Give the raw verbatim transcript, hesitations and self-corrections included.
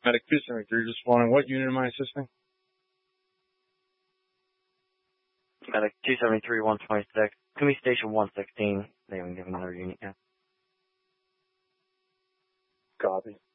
Medic two seventy-three, just wanting what unit am I assisting? Medic two seventy-three, one twenty-six. Can we station one sixteen? They haven't given another unit yet. Copy.